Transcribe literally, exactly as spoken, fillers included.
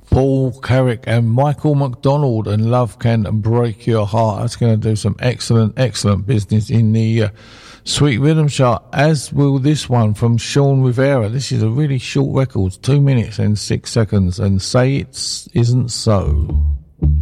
Paul Carrick and Michael McDonald and Love Can Break Your Heart. That's going to do some excellent, excellent business in the uh, Sweet Rhythm chart, as will this one from Sean Rivera. This is a really short record, two minutes and six seconds, and Say It Isn't So.